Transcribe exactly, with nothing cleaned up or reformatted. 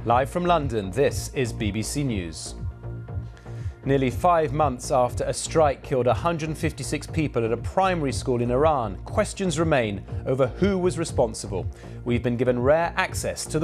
Live from London, this is B B C News. Nearly five months after a strike killed one hundred fifty-six people at a primary school in Iran, questions remain over who was responsible. We've been given rare access to the